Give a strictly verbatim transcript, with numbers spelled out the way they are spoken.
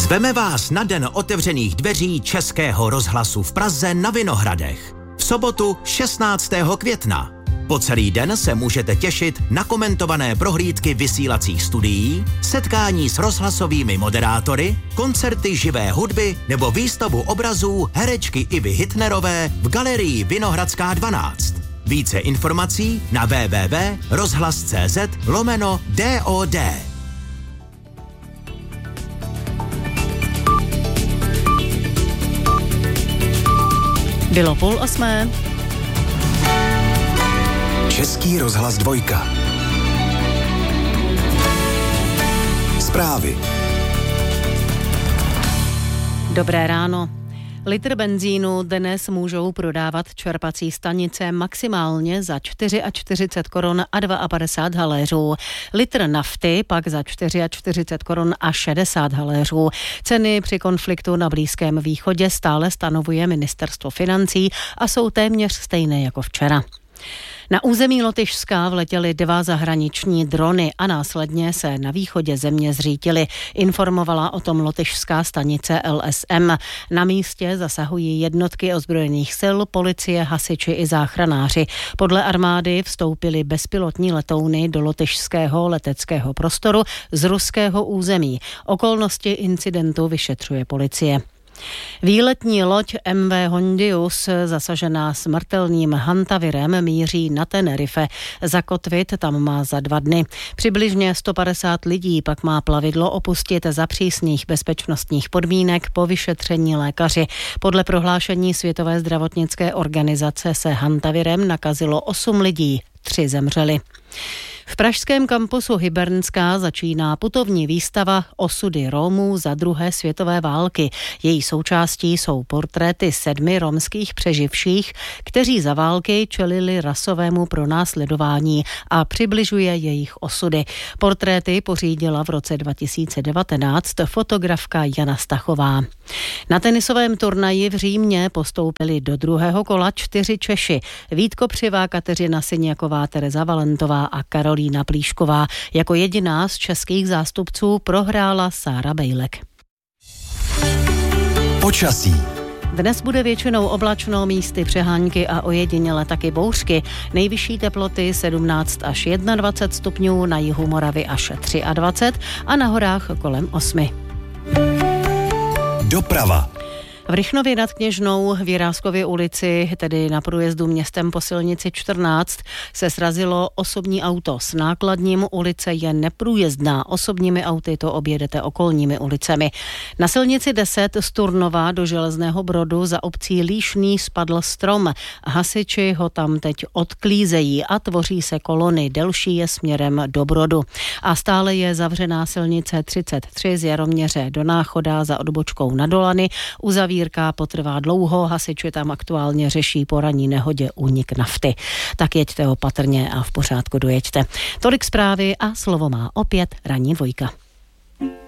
Zveme vás na den otevřených dveří Českého rozhlasu v Praze na Vinohradech. V sobotu šestnáctého května. Po celý den se můžete těšit na komentované prohlídky vysílacích studií, setkání s rozhlasovými moderátory, koncerty živé hudby nebo výstavu obrazů herečky Ivy Hitnerové v galerii Vinohradská dvanáct. Více informací na w w w tečka rozhlas tečka c z lomeno D O D. Bylo půl osmé. Český rozhlas dvojka. Zprávy. Dobré ráno. Litr benzínu dnes můžou prodávat čerpací stanice maximálně za čtyřicet čtyři korun a padesát dva haléřů. Litr nafty pak za čtyřicet čtyři korun a šedesát haléřů. Ceny při konfliktu na Blízkém východě stále stanovuje ministerstvo financí a jsou téměř stejné jako včera. Na území Lotyšska vletěly dva zahraniční drony a následně se na východě země zřítily, informovala o tom lotyšská stanice L S M. Na místě zasahují jednotky ozbrojených sil, policie, hasiči i záchranáři. Podle armády vstoupily bezpilotní letouny do lotyšského leteckého prostoru z ruského území. Okolnosti incidentu vyšetřuje policie. Výletní loď M V Hondius, zasažená smrtelným hantavirem, míří na Tenerife. Zakotvit tam má za dva dny. Přibližně sto padesát lidí pak má plavidlo opustit za přísných bezpečnostních podmínek po vyšetření lékaři. Podle prohlášení Světové zdravotnické organizace se hantavirem nakazilo osm lidí, tři zemřeli. V pražském kampusu Hybernská začíná putovní výstava Osudy Romů za druhé světové války. Její součástí jsou portréty sedmi romských přeživších, kteří za války čelili rasovému pronásledování a přibližuje jejich osudy. Portréty pořídila v roce dva tisíce devatenáct fotografka Jana Stachová. Na tenisovém turnaji v Římě postoupili do druhého kola čtyři Češi. Vít Kopřivá, Kateřina Syniaková, Tereza Valentová a Karolína Plíšková. Jako jediná z českých zástupců prohrála Sára Bejlek. Počasí. Dnes bude většinou oblačno, místy přehánky a ojediněle taky bouřky. Nejvyšší teploty sedmnáct až dvacet jedna stupňů, na jihu Moravy až dvacet tři a na horách kolem osmi. Doprava. V Rychnově nad Kněžnou v Jiráskově ulici, tedy na průjezdu městem po silnici čtrnáct, se srazilo osobní auto s nákladním. Ulice je neprůjezdná. Osobními auty to objedete okolními ulicemi. Na silnici deset z Turnova do Železného Brodu za obcí Líšný spadl strom. Hasiči ho tam teď odklízejí a tvoří se kolony. Delší je směrem do Brodu. A stále je zavřená silnice třicet tři z Jaroměře do Náchoda za odbočkou na Dolany. Uzavírka potrvá dlouho, hasiči tam aktuálně řeší po ranní nehodě únik nafty. Tak jeďte opatrně a v pořádku dojeďte. Tolik zprávy a slovo má opět ranní dvojka.